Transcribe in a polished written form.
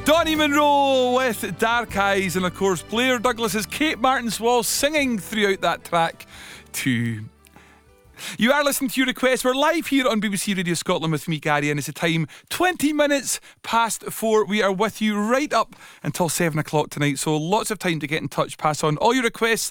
Donny Monroe with Dark Eyes, and of course Blair Douglas's Kate Martin-Swall singing throughout that track too. You are listening to your request. We're live here on BBC Radio Scotland with me, Gary, and it's the time 20 minutes past 4. We are with you right up until 7 o'clock tonight, so lots of time to get in touch. Pass on all your requests